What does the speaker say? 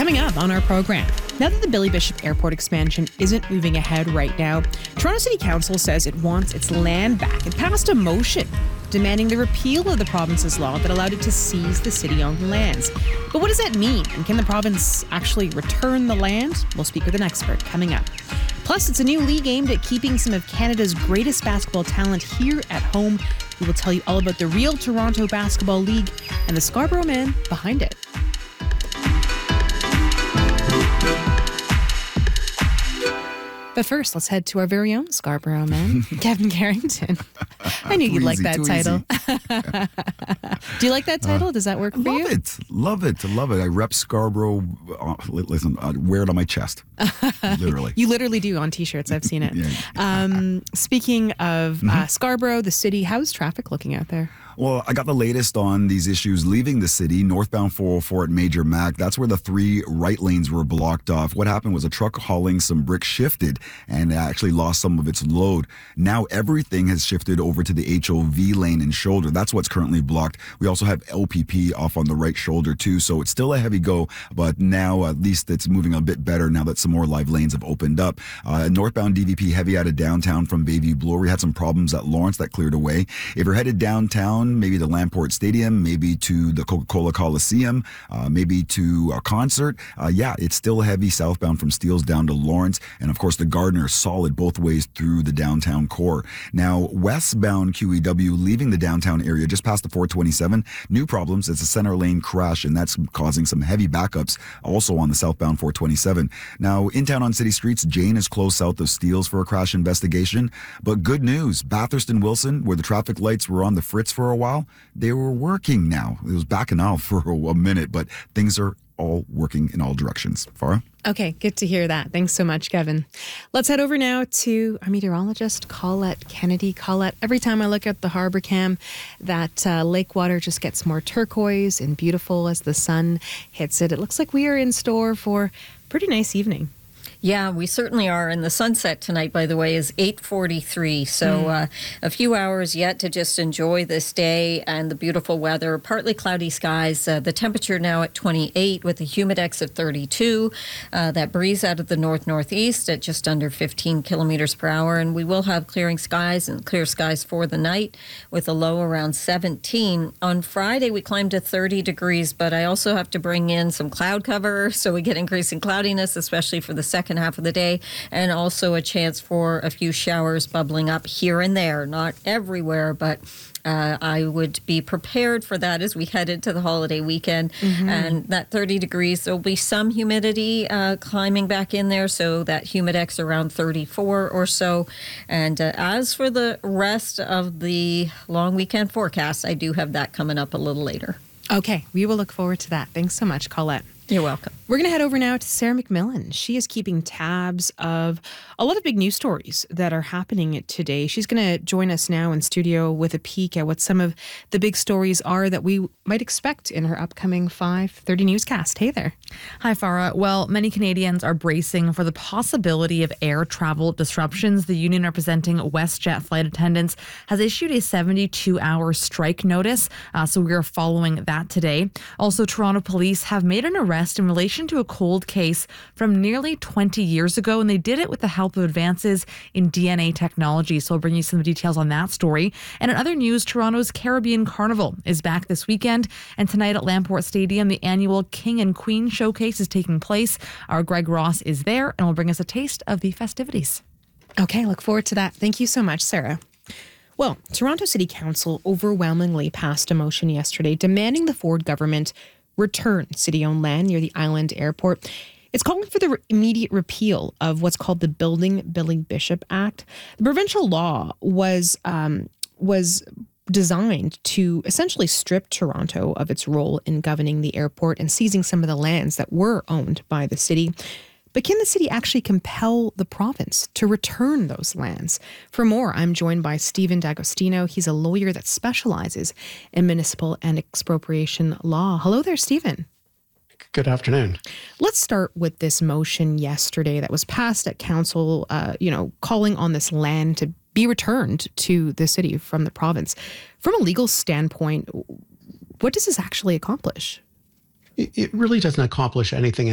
Coming up on our program, now that the Billy Bishop Airport expansion isn't moving ahead right now, Toronto City Council says it wants its land back. It passed a motion demanding the repeal of the province's law that allowed it to seize the city-owned lands. But what does that mean? And can the province actually return the land? We'll speak with an expert coming up. Plus, it's a new league aimed at keeping some of Canada's greatest basketball talent here at home. We will tell you all about the real Toronto Basketball League and the Scarborough man behind it. But first, let's head to our very own Scarborough man, Kevin Carrington. I knew you'd like that title. Do you like that title? Does that work for you? Love it. I rep Scarborough. Listen, wear it on my chest. Literally. You literally do on T-shirts. I've seen it. Yeah. Speaking of Scarborough, the city, how's traffic looking out there? Well, I got the latest on these issues leaving the city, northbound 404 at Major Mac. That's where the 3 right lanes were blocked off. What happened was a truck hauling some bricks shifted and actually lost some of its load. Now everything has shifted over to the HOV lane and shoulder. That's what's currently blocked. We also have LPP off on the right shoulder too. So it's still a heavy go, but now at least it's moving a bit better now that some more live lanes have opened up. Northbound DVP heavy out of downtown from Bayview Bloor. We had some problems at Lawrence that cleared away. If you're headed downtown, maybe to Lamport Stadium, maybe to the Coca-Cola Coliseum, maybe to a concert. It's still heavy southbound from Steeles down to Lawrence. And of course, the Gardner solid both ways through the downtown core. Now, westbound QEW leaving the downtown area just past the 427. New problems. It's a center lane crash, and that's causing some heavy backups also on the southbound 427. Now, in town on city streets, Jane is closed south of Steeles for a crash investigation. But good news, Bathurst and Wilson, where the traffic lights were on the fritz for a while, they were working now. It was backing out for a minute, but things are all working in all directions. Farah? Okay, good to hear that. Thanks so much, Kevin. Let's head over now to our meteorologist, Colette Kennedy. Colette, every time I look at the harbor cam, that lake water just gets more turquoise and beautiful as the sun hits it. It looks like we are in store for a pretty nice evening. Yeah, we certainly are. And the sunset tonight, by the way, is 8:43. So a few hours yet to just enjoy this day and the beautiful weather. Partly cloudy skies. The temperature now at 28 with a humidex of 32. That breeze out of the north-northeast at just under 15 kilometers per hour. And we will have clearing skies and clear skies for the night with a low around 17. On Friday, we climbed to 30 degrees, but I also have to bring in some cloud cover. So we get increasing cloudiness, especially for the second half of the day, and also a chance for a few showers bubbling up here and there, not everywhere, but I would be prepared for that as we head into the holiday weekend. And that 30 degrees, there'll be some humidity climbing back in there, so that humidex around 34 or so. And as for the rest of the long weekend forecast, I do have that coming up a little later. Okay, we will look forward to that. Thanks so much, Colette. You're welcome. We're going to head over now to Sarah McMillan. She is keeping tabs of a lot of big news stories that are happening today. She's going to join us now in studio with a peek at what some of the big stories are that we might expect in her upcoming 5:30 newscast. Hey there. Hi, Farah. Well, many Canadians are bracing for the possibility of air travel disruptions. The union representing WestJet flight attendants has issued a 72-hour strike notice, so we are following that today. Also, Toronto police have made an arrest in relation to a cold case from nearly 20 years ago, and they did it with the help of advances in DNA technology. So I'll bring you some details on that story. And in other news, Toronto's Caribbean Carnival is back this weekend, and tonight at Lamport Stadium, the annual King and Queen Showcase is taking place. Our Greg Ross is there and will bring us a taste of the festivities. Okay, look forward to that. Thank you so much, Sarah. Well, Toronto City Council overwhelmingly passed a motion yesterday demanding the Ford government return city-owned land near the Island Airport. It's calling for the immediate repeal of what's called the Building Billy Bishop Act. The provincial law was designed to essentially strip Toronto of its role in governing the airport and seizing some of the lands that were owned by the city. But can the city actually compel the province to return those lands? For more, I'm joined by Stephen D'Agostino. He's a lawyer that specializes in municipal and expropriation law. Hello there, Stephen. Good afternoon. Let's start with this motion yesterday that was passed at council, calling on this land to be returned to the city from the province. From a legal standpoint, what does this actually accomplish? It really doesn't accomplish anything